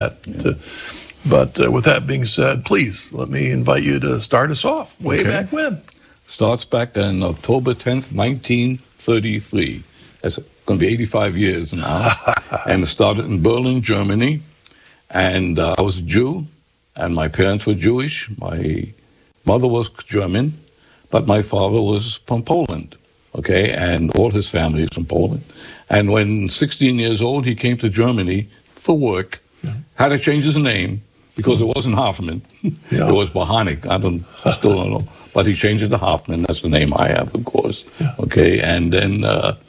But with that being said, please let me invite you to start us off. Way back when? Starts back on October 10th, 1933. That's going to be 85 years now. And it started in Berlin, Germany. And I was a Jew, and my parents were Jewish. My mother was German, but my father was from Poland, okay? And all his family is from Poland. And when 16 years old, he came to Germany for work, had to change his name, because it wasn't Hoffman. It was Bohanik. Still don't know. But he changed it to Hoffman. That's the name I have, of course. Okay, and then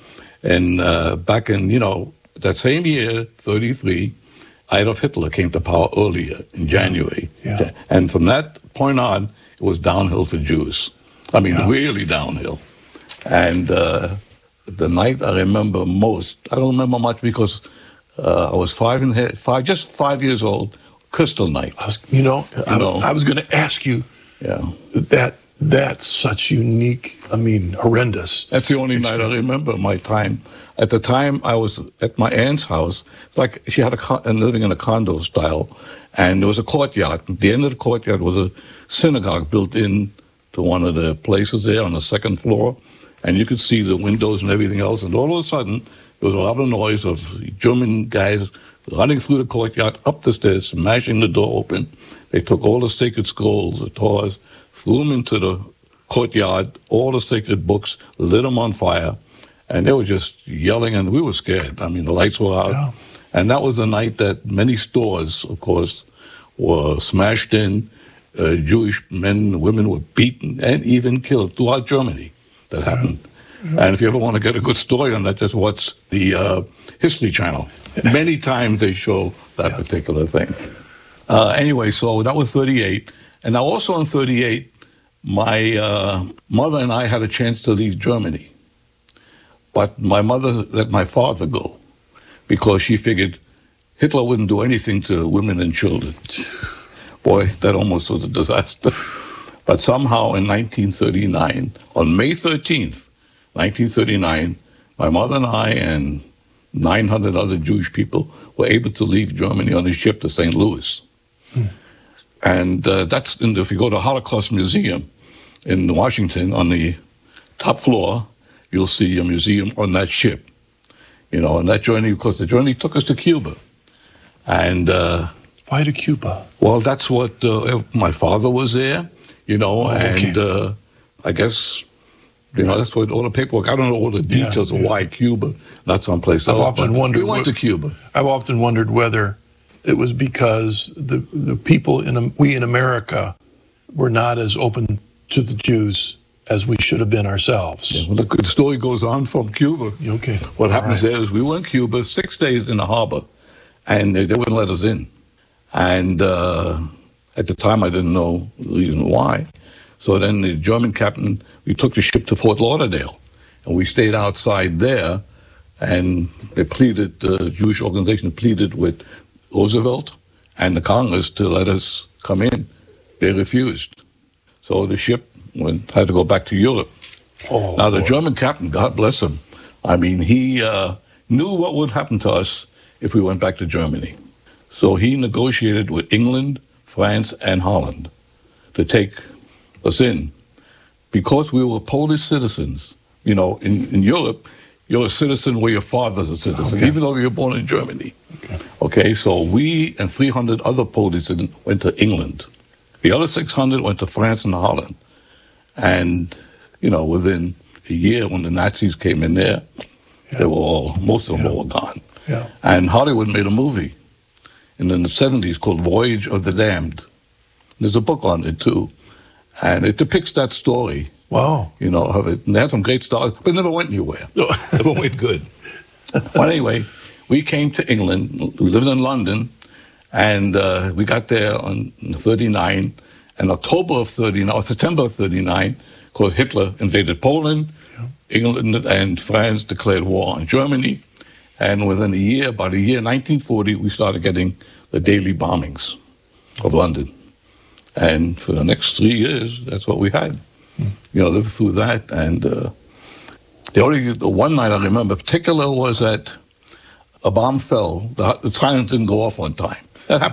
back in, that same year, 33, Adolf Hitler came to power earlier in January. And from that point on, it was downhill for Jews. I mean, really downhill. And the night I remember most, I don't remember much because I was just 5 years old, Crystal Night. I was going to ask you that's such unique, horrendous. That's the only night I remember my time. At the time, I was at my aunt's house. Like, she had living in a condo style, and there was a courtyard. At the end of the courtyard was a synagogue built in to one of the places there on the second floor, and you could see the windows and everything else. And all of a sudden, there was a lot of noise of German guys running through the courtyard, up the stairs, smashing the door open. They took all the sacred scrolls, the Torahs, threw them into the courtyard, all the sacred books, lit them on fire, and they were just yelling, and we were scared. The lights were out. And that was the night that many stores, of course, were smashed in. Jewish men and women were beaten and even killed throughout Germany. That happened. And if you ever want to get a good story on that, just watch the History Channel. Many times they show that particular thing. Anyway, so that was 38. And now also in 38, my mother and I had a chance to leave Germany. But my mother let my father go because she figured Hitler wouldn't do anything to women and children. Boy, that almost was a disaster. But somehow in 1939, on May 13th, 1939, my mother and I and 900 other Jewish people were able to leave Germany on a ship to St. Louis. And that's if you go to Holocaust Museum in Washington, on the top floor, you'll see a museum on that ship. And that journey, because the journey took us to Cuba. And why to Cuba? Well, that's what my father was there, and I guess. That's what all the paperwork. I don't know all the details of why Cuba, not someplace else. I've often wondered. We went to Cuba. I've often wondered whether it was because the people we in America were not as open to the Jews as we should have been ourselves. Yeah, well, the story goes on from Cuba. Okay. What happens there is we went to Cuba 6 days in the harbor, and they wouldn't let us in. And at the time, I didn't know the reason why. So then the German captain, we took the ship to Fort Lauderdale, and we stayed outside there, and they pleaded, the Jewish organization pleaded with Roosevelt and the Congress to let us come in. They refused. So the ship had to go back to Europe. Now, the German captain, God bless him, he knew what would happen to us if we went back to Germany. So he negotiated with England, France, and Holland to take us in. Because we were Polish citizens, in Europe, you're a citizen where your father's a citizen, even though you're born in Germany. Okay, so we and 300 other Polish citizens went to England. The other 600 went to France and Holland. And, within a year when the Nazis came in there, they were most of them were gone. And Hollywood made a movie in the 70s called Voyage of the Damned. There's a book on it, too. And it depicts that story. Wow. Of it. And they had some great stars, but it never went anywhere. Never went good. But anyway, we came to England. We lived in London, and we got there on 39. And September of 39, because Hitler invaded Poland, England and France declared war on Germany. And within about a year, 1940, we started getting the daily bombings of London. And for the next 3 years, that's what we had. Lived through that. And the one night I remember particular was that a bomb fell. The sirens didn't go off on time.